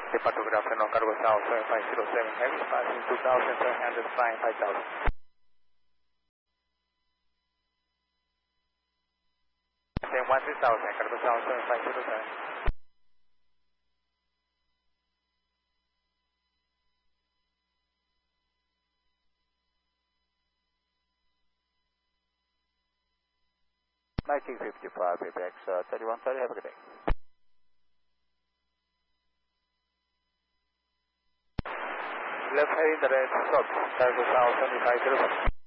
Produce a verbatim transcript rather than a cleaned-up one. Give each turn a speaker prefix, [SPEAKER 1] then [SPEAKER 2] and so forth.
[SPEAKER 1] Departure good afternoon, cargo south seven five zero seven, heavy passing two thousand seven hundred, flying five thousand. Then one three thousand, cargo south seven five zero seven. nineteen fifty-five, Apex uh, thirty-one thirty, have a good day. Left heading the red stop, cargo south seven five zero seven.